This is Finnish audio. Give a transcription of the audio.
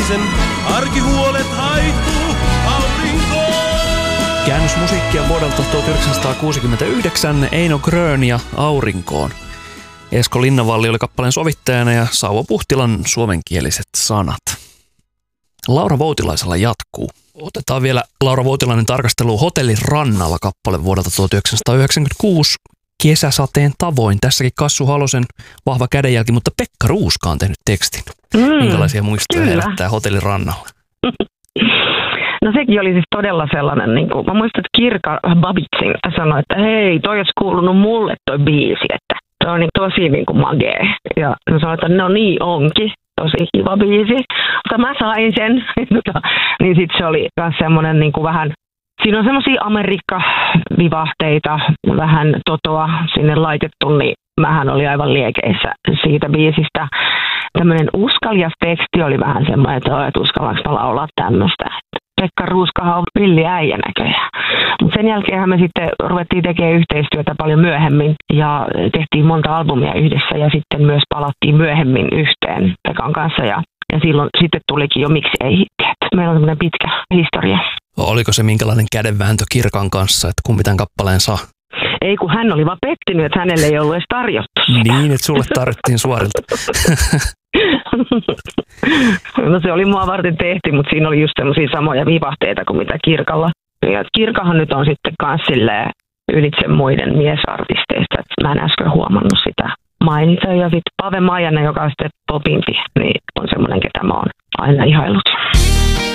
naisen, arkihuolet haihtuu aurinkoon. Käännösmusiikkia vuodelta 1969 Eino Grön ja Aurinkoon. Esko Linnanvalli oli kappaleen sovittajana ja Sauvo Puhtilan suomenkieliset sanat. Laura Voutilaisella jatkuu. Otetaan vielä Laura Voutilainen tarkastelu Hotellin rannalla kappale vuodelta 1996. Kesäsateen tavoin. Tässäkin Kassu Halosen vahva kädenjälki, mutta Pekka Ruuska on tehnyt tekstin. Minkälaisia muistoja herättää Hotellin rannalla? No sekin oli siis todella sellainen, niin kuin, mä muistan, että Kirka Babitsin sanoi, että hei, toi olisi kuulunut mulle toi biisi, että se on niin tosi niin kuin magee. Ja mä sanoin, että no niin onkin, tosi kiva biisi, mutta mä sain sen. Niin sitten se oli myös semmoinen niin kuin vähän, siinä on semmoisia Amerikka-vivahteita, vähän totoa sinne laitettu, niin mähän oli aivan liekeissä siitä biisistä. Tämmöinen uskaljas teksti oli vähän semmoinen, että uskallanko mä laulaa tämmöistä. Pekka Ruuskahan on villi äijä näköjään. Mutta sen jälkeenhän me sitten ruvettiin tekemään yhteistyötä paljon myöhemmin ja tehtiin monta albumia yhdessä ja sitten myös palattiin myöhemmin yhteen Pekan kanssa ja silloin sitten tulikin jo Miksi ei hittiä. Meillä on semmoinen pitkä historia. Oliko se minkälainen kädenvääntö Kirkan kanssa, että kumpi tämän kappaleen saa? Ei, kun hän oli vaan pettynyt, että hänelle ei ollut edes tarjottu sitä. Niin, että sulle tarvittiin suorilta. No se oli mua varten tehty, mutta siinä oli just sellaisia samoja vivahteita kuin mitä Kirkalla. Ja Kirkahan nyt on sitten kans silleen ylitse muiden miesartisteista, että mä en äsken huomannut sitä mainita. Ja sitten Pave Maijanen, joka on sitten popimpi, niin on semmoinen, ketä mä oon aina ihaillut.